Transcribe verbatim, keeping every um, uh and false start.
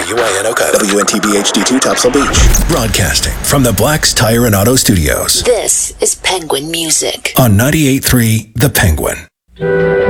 W I N O K, W N T B H D two, Topsail Beach. Broadcasting from the Black's Tire and Auto Studios. This is Penguin Music On ninety-eight point three The Penguin.